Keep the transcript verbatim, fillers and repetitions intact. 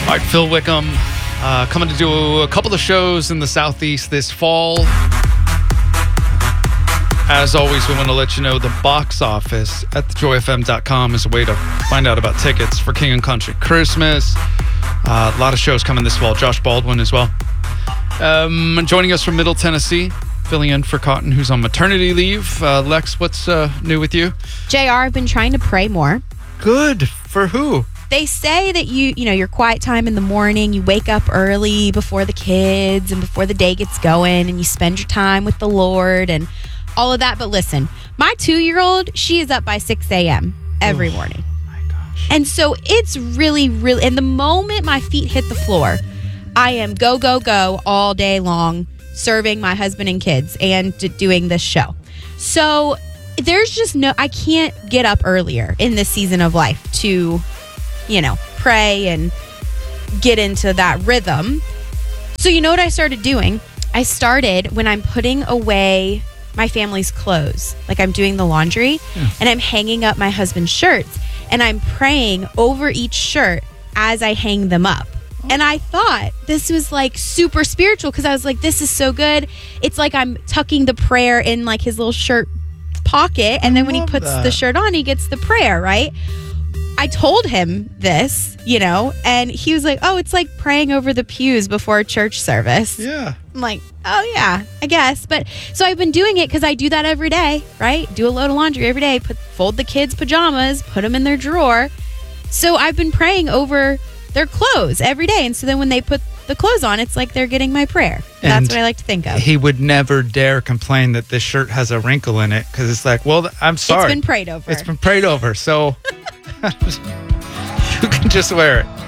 All right, Phil Wickham uh, coming to do a couple of shows in the Southeast this fall. As always, we want to let you know the box office at the joy f m dot com is a way to find out about tickets for King and Country Christmas. Uh, a lot of shows coming this fall. Josh Baldwin as well. Um, joining us from Middle Tennessee, filling in for Cotton, who's on maternity leave. Uh, Lex, what's uh, new with you? J R, I've been trying to pray more. Good. For who? They say that you, you know, your quiet time in the morning, you wake up early before the kids and before the day gets going, and you spend your time with the Lord and all of that. But listen, my two-year-old, she is up by six a.m. every oh, morning. My gosh. And so it's really, really, and the moment my feet hit the floor, I am go, go, go all day long, serving my husband and kids and d- doing this show. So there's just no, I can't get up earlier in this season of life to, you know, pray and get into that rhythm. So you know what I started doing? I started when I'm putting away my family's clothes, like I'm doing the laundry, yeah. and I'm hanging up my husband's shirts, and I'm praying over each shirt as I hang them up. Oh. And I thought this was like super spiritual because I was like, this is so good. It's like I'm tucking the prayer in like his little shirt pocket, and then when he puts that. the shirt on, he gets the prayer, right? I told him this, you know, and he was like, oh, it's like praying over the pews before a church service. Yeah. I'm like, oh, yeah, I guess. But so I've been doing it because I do that every day, right? Do a load of laundry every day, put, fold the kids' pajamas, put them in their drawer. So I've been praying over their clothes every day. And so then when they put the clothes on, it's like they're getting my prayer. And that's what I like to think of. He would never dare complain that this shirt has a wrinkle in it because it's like, well, I'm sorry. It's been prayed over. It's been prayed over. So you can just wear it.